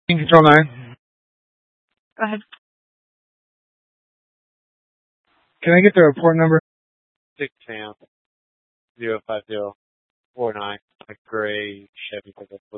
Control 9. Go ahead. Can I get the report number? 6 Sam 05049, a gray Chevy pickup.